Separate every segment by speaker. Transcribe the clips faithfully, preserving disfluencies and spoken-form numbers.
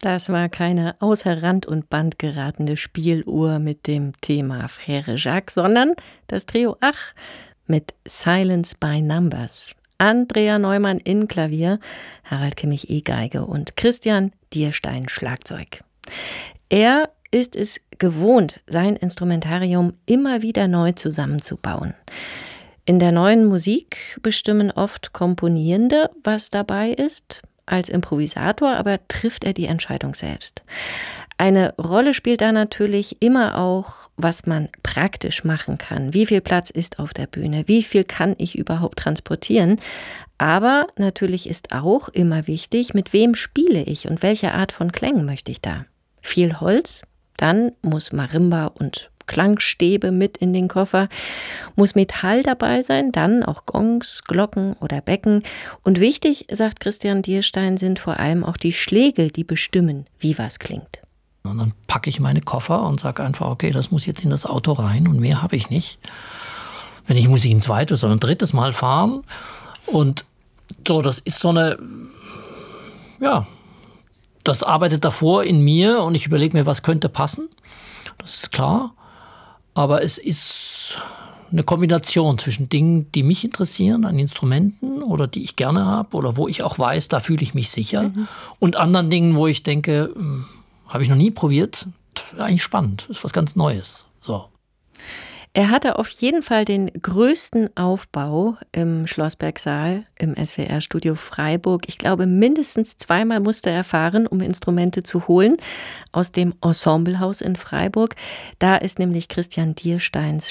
Speaker 1: Das war keine außer Rand und Band geratene Spieluhr mit dem Thema Frère Jacques, sondern das Trio Ach mit Silence by Numbers. Andrea Neumann in Klavier, Harald Kimmich E-Geige und Christian Dierstein Schlagzeug. Er ist es gewohnt, sein Instrumentarium immer wieder neu zusammenzubauen. In der neuen Musik bestimmen oft Komponierende, was dabei ist. Als Improvisator aber trifft er die Entscheidung selbst. Eine Rolle spielt da natürlich immer auch, was man praktisch machen kann. Wie viel Platz ist auf der Bühne? Wie viel kann ich überhaupt transportieren? Aber natürlich ist auch immer wichtig, mit wem spiele ich und welche Art von Klängen möchte ich da? Viel Holz? Dann muss Marimba und Klangstäbe mit in den Koffer. Muss Metall dabei sein, dann auch Gongs, Glocken oder Becken. Und wichtig, sagt Christian Dierstein, sind vor allem auch die Schlägel, die bestimmen, wie was klingt.
Speaker 2: Und dann packe ich meine Koffer und sage einfach, okay, das muss jetzt in das Auto rein und mehr habe ich nicht. Wenn ich muss ich ein zweites oder ein drittes Mal fahren. Und so, das ist so eine, ja, das arbeitet davor in mir und ich überlege mir, was könnte passen. Das ist klar. Aber es ist eine Kombination zwischen Dingen, die mich interessieren, an Instrumenten oder die ich gerne habe oder wo ich auch weiß, da fühle ich mich sicher. Mhm. Und anderen Dingen, wo ich denke, hm, habe ich noch nie probiert, eigentlich spannend, ist was ganz Neues. So.
Speaker 1: Er hatte auf jeden Fall den größten Aufbau im Schlossbergsaal im S W R-Studio Freiburg. Ich glaube, mindestens zweimal musste er fahren, um Instrumente zu holen aus dem Ensemblehaus in Freiburg. Da ist nämlich Christian Diersteins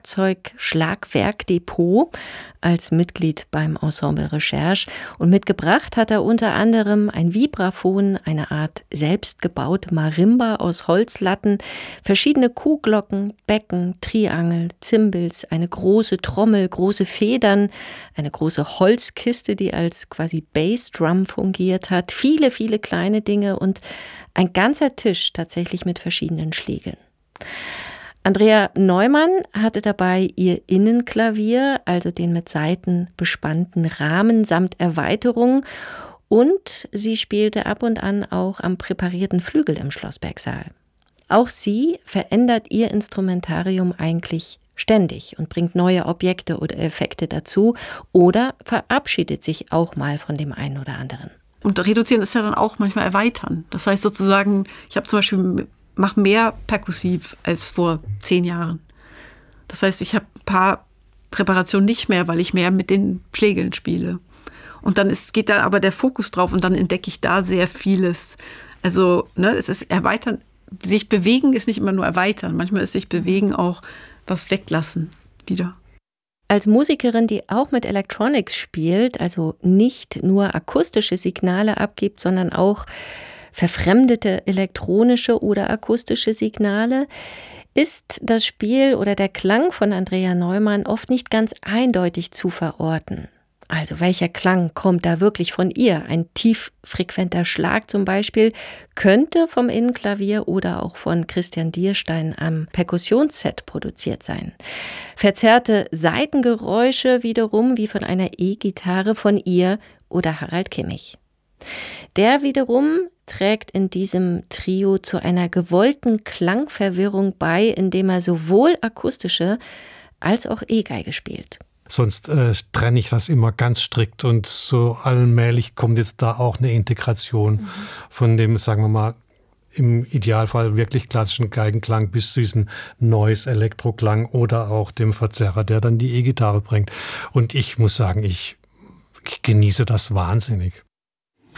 Speaker 1: Schlagzeug-Schlagwerkdepot als Mitglied beim Ensemble Recherche. Und mitgebracht hat er unter anderem ein Vibraphon, eine Art selbstgebaute Marimba aus Holzlatten, verschiedene Kuhglocken, Becken, Triangel, Zimbels, eine große Trommel, große Federn, eine große Holzkiste, die als quasi Bassdrum fungiert hat, viele, viele kleine Dinge und ein ganzer Tisch tatsächlich mit verschiedenen Schlägeln. Andrea Neumann hatte dabei ihr Innenklavier, also den mit Saiten bespannten Rahmen samt Erweiterung, und sie spielte ab und an auch am präparierten Flügel im Schlossbergsaal. Auch sie verändert ihr Instrumentarium eigentlich ständig und bringt neue Objekte oder Effekte dazu oder verabschiedet sich auch mal von dem einen oder anderen.
Speaker 3: Und reduzieren ist ja dann auch manchmal erweitern. Das heißt sozusagen, ich habe zum Beispiel, mache mehr perkussiv als vor zehn Jahren. Das heißt, ich habe ein paar Präparationen nicht mehr, weil ich mehr mit den Schlägeln spiele. Und dann ist, geht da aber der Fokus drauf und dann entdecke ich da sehr vieles. Also ne, es ist erweitern. Sich bewegen ist nicht immer nur erweitern. Manchmal ist sich bewegen auch was weglassen wieder.
Speaker 1: Als Musikerin, die auch mit Electronics spielt, also nicht nur akustische Signale abgibt, sondern auch verfremdete elektronische oder akustische Signale, ist das Spiel oder der Klang von Andrea Neumann oft nicht ganz eindeutig zu verorten. Also welcher Klang kommt da wirklich von ihr? Ein tieffrequenter Schlag zum Beispiel könnte vom Innenklavier oder auch von Christian Dierstein am Perkussionsset produziert sein. Verzerrte Saitengeräusche wiederum wie von einer E-Gitarre von ihr oder Harald Kimmich. Der wiederum trägt in diesem Trio zu einer gewollten Klangverwirrung bei, indem er sowohl akustische als auch E-Geige spielt.
Speaker 4: Sonst äh, trenne ich das immer ganz strikt und so allmählich kommt jetzt da auch eine Integration mhm. von dem, sagen wir mal, im Idealfall wirklich klassischen Geigenklang bis zu diesem Noise-Elektroklang oder auch dem Verzerrer, der dann die E-Gitarre bringt. Und ich muss sagen, ich, ich genieße das wahnsinnig.